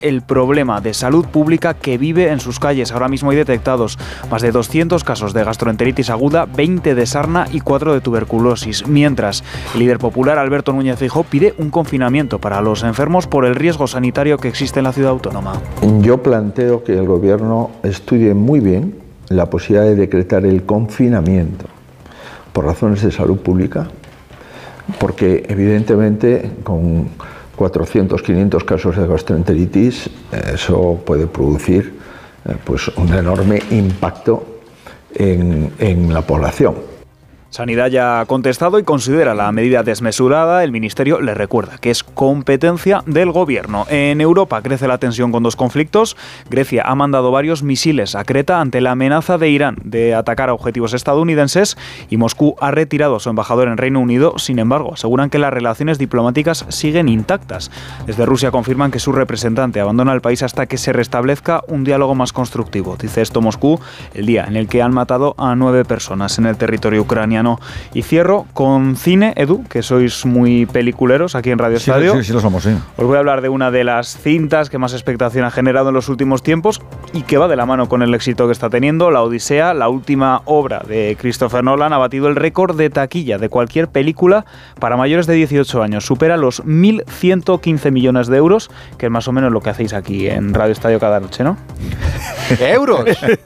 el problema de salud pública que vive en sus calles. Ahora mismo hay detectados más de 200 casos de gastroenteritis aguda, 20 de sarna y 4 de tuberculosis. Mientras, el líder popular Alberto Núñez Feijóo pide un confinamiento para los enfermos por el riesgo sanitario que existe en la ciudad autónoma. Yo planteo que el gobierno estudie muy bien la posibilidad de decretar el confinamiento por razones de salud pública, porque evidentemente con 400, 500 casos de gastroenteritis, eso puede producir pues un enorme impacto en la población. Sanidad ya ha contestado y considera la medida desmesurada. El Ministerio le recuerda que es competencia del Gobierno. En Europa crece la tensión con dos conflictos. Grecia ha mandado varios misiles a Creta ante la amenaza de Irán de atacar a objetivos estadounidenses y Moscú ha retirado a su embajador en Reino Unido. Sin embargo, aseguran que las relaciones diplomáticas siguen intactas. Desde Rusia confirman que su representante abandona el país hasta que se restablezca un diálogo más constructivo. Dice esto Moscú el día en el que han matado a 9 personas en el territorio ucraniano. Y cierro con cine, Edu, que sois muy peliculeros aquí en Radio Estadio. Sí, lo somos, sí. Os voy a hablar de una de las cintas que más expectación ha generado en los últimos tiempos y que va de la mano con el éxito que está teniendo. La Odisea, la última obra de Christopher Nolan, ha batido el récord de taquilla de cualquier película para mayores de 18 años. Supera los 1.115 millones de euros, que es más o menos lo que hacéis aquí en Radio Estadio cada noche, ¿no? ¿Euros?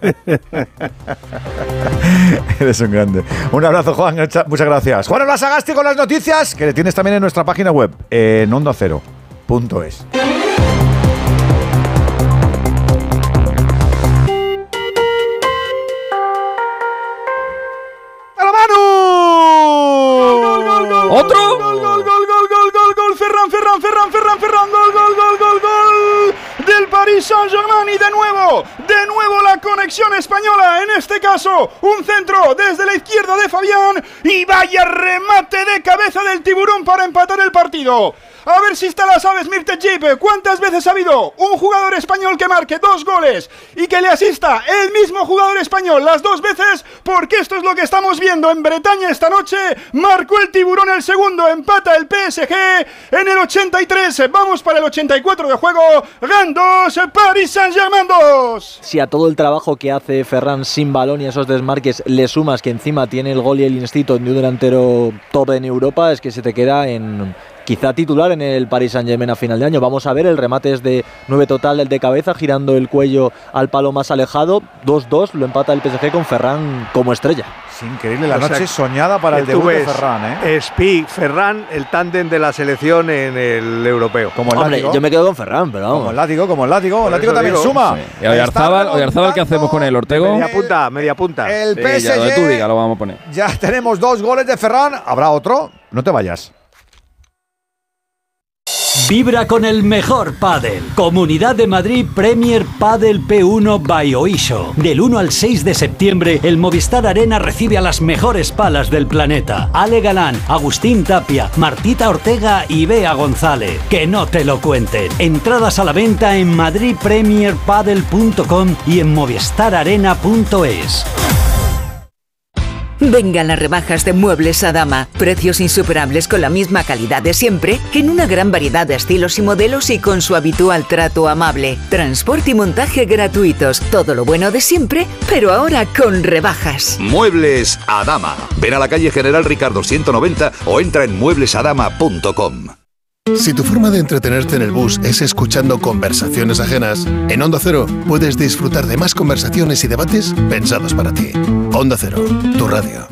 Eres un grande. Un abrazo, Juan. Muchas gracias. Juan Orla Sagasti con las noticias, que tienes también en nuestra página web, en ondacero.es. ¡A la mano! ¿Otro? Gol, Ferran, gol del Paris Saint-Germain y de nuevo la conexión española, en este caso un centro desde la izquierda de Fabián y vaya remate de cabeza del Tiburón para empatar el partido. A ver si esta la sabes, Mirtejip. ¿Cuántas veces ha habido un jugador español que marque 2 goles y que le asista el mismo jugador español las 2 veces? Porque esto es lo que estamos viendo en Bretaña esta noche. Marcó el Tiburón el segundo, empata el PSG en el 83. Vamos para el 84 de juego. Gan 2, Paris Saint-Germain 2. Si a todo el trabajo que hace Ferran sin balón y a esos desmarques le sumas que encima tiene el gol y el instinto de un delantero top en Europa, es que se te queda en... quizá titular en el Paris Saint-Germain a final de año. Vamos a ver, el remate es de 9 total, el de cabeza, girando el cuello al palo más alejado. 2-2, lo empata el PSG con Ferran como estrella. Es increíble la noche soñada para el debut de Ferran, Ferran, el tándem de la selección en el europeo. Como el látigo. Yo me quedo con Ferran, pero vamos. Como el látigo también suma. Sí. ¿Y Oyarzábal qué hacemos con él, Ortego? Media punta. El PSG, ya, lo que tú digas, lo vamos a poner. Ya tenemos 2 goles de Ferran. ¿Habrá otro? No te vayas. Vibra con el mejor pádel. Comunidad de Madrid Premier Padel P1 by Oisho. Del 1 al 6 de septiembre, el Movistar Arena recibe a las mejores palas del planeta. Ale Galán, Agustín Tapia, Martita Ortega y Bea González. Que no te lo cuenten. Entradas a la venta en madridpremierpadel.com y en movistararena.es. Vengan las rebajas de Muebles Adama. Precios insuperables con la misma calidad de siempre, en una gran variedad de estilos y modelos y con su habitual trato amable. Transporte y montaje gratuitos. Todo lo bueno de siempre, pero ahora con rebajas. Muebles Adama. Ven a la calle General Ricardo 190 o entra en mueblesadama.com. Si tu forma de entretenerte en el bus es escuchando conversaciones ajenas, en Onda Cero puedes disfrutar de más conversaciones y debates pensados para ti. Onda Cero, tu radio.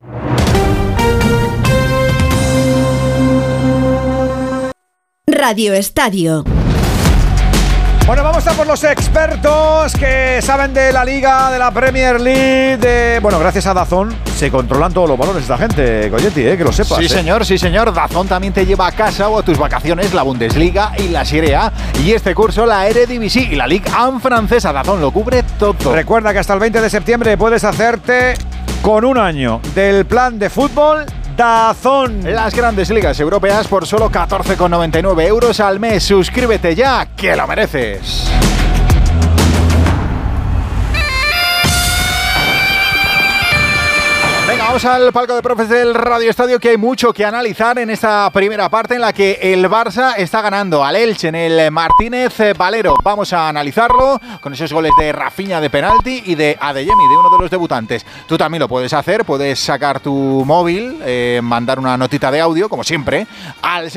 Radio Estadio. Bueno, vamos a por los expertos que saben de la Liga, de la Premier League, bueno, gracias a DAZN se controlan todos los valores de esta gente, Goyetti, que lo sepas. Sí, señor, DAZN también te lleva a casa o a tus vacaciones la Bundesliga y la Serie A y este curso la Eredivisie y la Ligue 1 francesa. DAZN lo cubre todo. Recuerda que hasta el 20 de septiembre puedes hacerte con un año del plan de fútbol DAZN. Las grandes ligas europeas por solo 14,99 euros al mes. Suscríbete ya, que lo mereces. Venga, vamos al palco de profes del Radio Estadio, que hay mucho que analizar en esta primera parte en la que el Barça está ganando al Elche en el Martínez Valero. Vamos a analizarlo con esos goles de Rafinha de penalti y de Adeyemi, de uno de los debutantes. Tú también lo puedes hacer, puedes sacar tu móvil, mandar una notita de audio, como siempre, al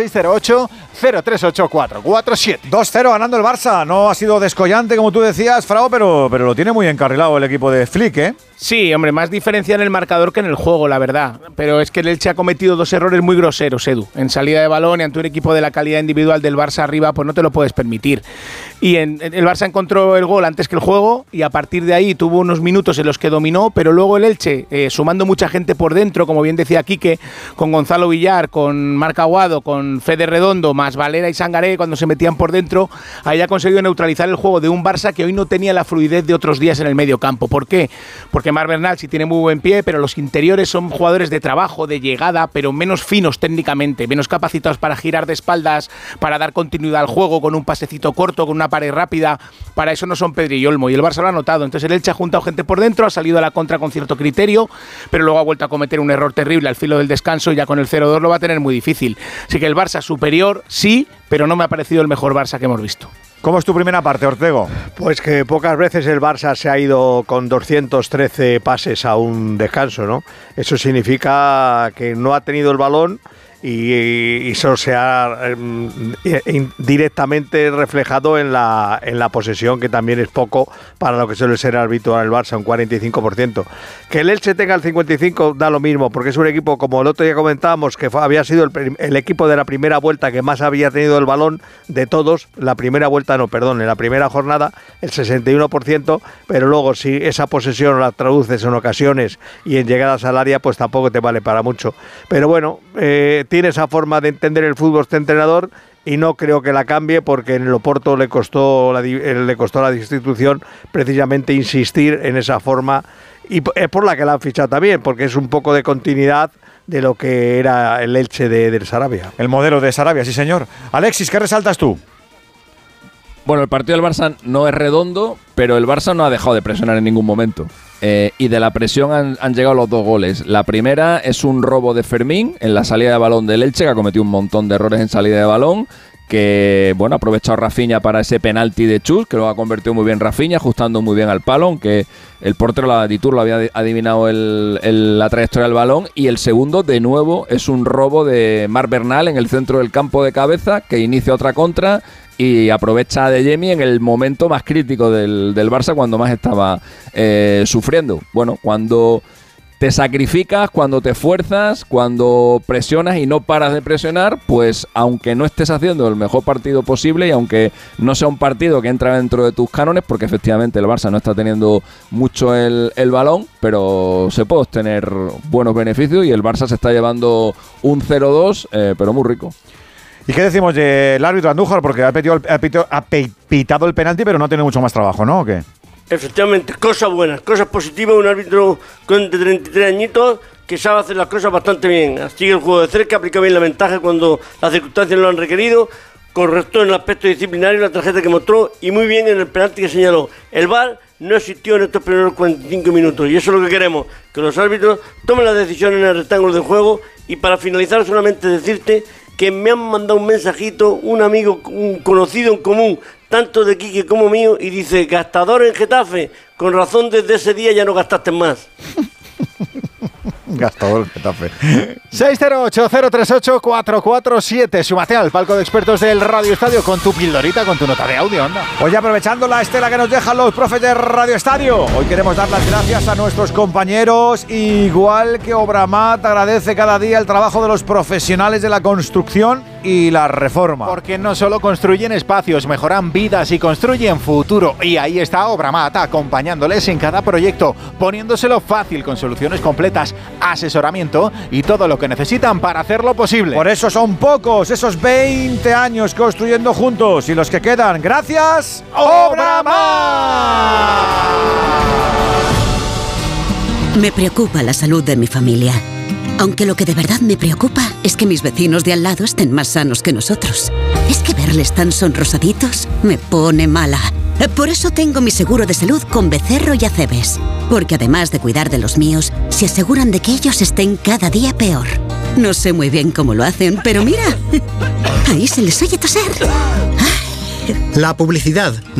608-038-447. 2-0 ganando el Barça. No ha sido descollante, como tú decías, Frao, pero lo tiene muy encarrilado el equipo de Flick, ¿eh? Sí, hombre, más diferencia en el marcador que en el juego, la verdad. Pero es que el Elche ha cometido dos errores muy groseros, Edu. En salida de balón y ante un equipo de la calidad individual del Barça arriba, pues no te lo puedes permitir. Y el Barça encontró el gol antes que el juego y a partir de ahí tuvo unos minutos en los que dominó, pero luego el Elche, sumando mucha gente por dentro, como bien decía Quique, con Gonzalo Villar, con Marc Aguado, con Fede Redondo, más Valera y Sangaré, cuando se metían por dentro, ahí ha conseguido neutralizar el juego de un Barça que hoy no tenía la fluidez de otros días en el medio campo. ¿Por qué? Porque Marc Bernal sí tiene muy buen pie, pero los interiores son jugadores de trabajo, de llegada, pero menos finos técnicamente, menos capacitados para girar de espaldas, para dar continuidad al juego con un pasecito corto, con una pared rápida. Para eso no son Pedri y Olmo, y el Barça lo ha notado. Entonces el Elche ha juntado gente por dentro, ha salido a la contra con cierto criterio, pero luego ha vuelto a cometer un error terrible al filo del descanso y ya con el 0-2 lo va a tener muy difícil. Así que el Barça superior, sí, pero no me ha parecido el mejor Barça que hemos visto. ¿Cómo es tu primera parte, Ortego? Pues que pocas veces el Barça se ha ido con 213 pases a un descanso, ¿no? Eso significa que no ha tenido el balón y eso se ha directamente reflejado en la posesión, que también es poco para lo que suele ser habitual el Barça, un 45%. Que el Elche tenga el 55% da lo mismo, porque es un equipo, como el otro día comentábamos, que había sido el equipo de la primera vuelta que más había tenido el balón de todos, en la primera jornada, el 61%, pero luego si esa posesión la traduces en ocasiones y en llegadas al área, pues tampoco te vale para mucho. Pero bueno, tiene esa forma de entender el fútbol este entrenador y no creo que la cambie, porque en el Oporto le costó la destitución precisamente insistir en esa forma, y es por la que la han fichado también, porque es un poco de continuidad de lo que era el Elche de Sarabia. El modelo de Sarabia, sí señor. Alexis, ¿qué resaltas tú? Bueno, el partido del Barça no es redondo, pero el Barça no ha dejado de presionar en ningún momento. Y de la presión han llegado los dos goles. La primera es un robo de Fermín en la salida de balón del Elche, que ha cometido un montón de errores en salida de balón, que bueno, ha aprovechado Rafinha para ese penalti de Chus, que lo ha convertido muy bien Rafinha, ajustando muy bien al palo, aunque el portero, la Ditur, lo había adivinado la trayectoria del balón. Y el segundo, de nuevo, es un robo de Marc Bernal en el centro del campo de cabeza, que inicia otra contra y aprovecha a Adeyemi en el momento más crítico del Barça, cuando más estaba sufriendo. Bueno, cuando te sacrificas, cuando te esfuerzas, cuando presionas y no paras de presionar, pues aunque no estés haciendo el mejor partido posible y aunque no sea un partido que entra dentro de tus cánones, porque efectivamente el Barça no está teniendo mucho el balón, pero se puede obtener buenos beneficios y el Barça se está llevando un 0-2, pero muy rico. ¿Y qué decimos del árbitro Andújar? Porque ha pitado el penalti, pero no ha tenido mucho más trabajo, ¿no? ¿O qué? Efectivamente, cosas buenas, cosas positivas. Un árbitro de 33 añitos que sabe hacer las cosas bastante bien. Sigue el juego de cerca, aplica bien la ventaja cuando las circunstancias lo han requerido. Correcto en el aspecto disciplinario, la tarjeta que mostró, y muy bien en el penalti que señaló. El VAR no existió en estos primeros 45 minutos y eso es lo que queremos, que los árbitros tomen las decisiones en el rectángulo de juego. Y para finalizar, solamente decirte que me han mandado un mensajito, un amigo, un conocido en común, tanto de Quique como mío, y dice: gastador en Getafe, con razón desde ese día ya no gastaste más. Gastador en Getafe. 608-038-447. Súmate al palco de expertos del Radio Estadio con tu pildorita, con tu nota de audio, anda. Hoy, aprovechando la estela que nos dejan los profes de Radio Estadio, hoy queremos dar las gracias a nuestros compañeros, igual que Obramat agradece cada día el trabajo de los profesionales de la construcción y la reforma. Porque no solo construyen espacios, mejoran vidas y construyen futuro. Y ahí está Obramat, acompañándoles en cada proyecto, poniéndoselo fácil con soluciones completas, asesoramiento y todo lo que necesitan para hacerlo posible. Por eso son pocos esos 20 años construyendo juntos, y los que quedan, gracias Obramat. Me preocupa la salud de mi familia. Aunque lo que de verdad me preocupa es que mis vecinos de al lado estén más sanos que nosotros. Es que verles tan sonrosaditos me pone mala. Por eso tengo mi seguro de salud con Becerro y Acebes. Porque además de cuidar de los míos, se aseguran de que ellos estén cada día peor. No sé muy bien cómo lo hacen, pero mira, ahí se les oye toser. La publicidad